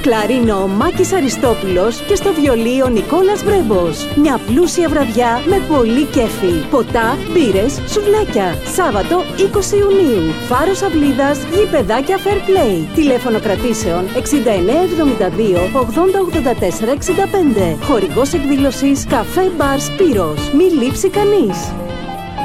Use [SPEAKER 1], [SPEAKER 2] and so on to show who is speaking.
[SPEAKER 1] κλαρίνο ο Μάκης Αριστόπουλος και στο βιολί ο Νικόλας Βρέμπος. Μια πλούσια βραδιά με πολύ κέφι. Ποτά, μπύρες, σουβλάκια. Σάββατο 20 Ιουνίου. Φάρος Αυλίδας, γηπεδάκια Fair Play. Τηλέφωνο κρατήσεων 6972 8084 65. Χορηγός εκδήλωσης Καφέ Μπαρ Σπύρος. Μη λείψει κανείς.